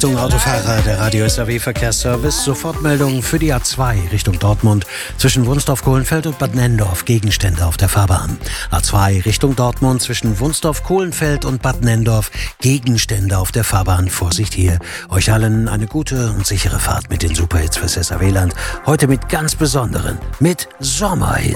Achtung Autofahrer, der Radio SAW Verkehrsservice. Sofortmeldung für die A2 Richtung Dortmund zwischen Wunstorf-Kohlenfeld und Bad Nenndorf. Gegenstände auf der Fahrbahn. A2 Richtung Dortmund zwischen Wunstorf-Kohlenfeld und Bad Nenndorf. Gegenstände auf der Fahrbahn. Vorsicht hier. Euch allen eine gute und sichere Fahrt mit den Superhits fürs SAW-Land. Heute mit ganz besonderen, mit Sommerhits.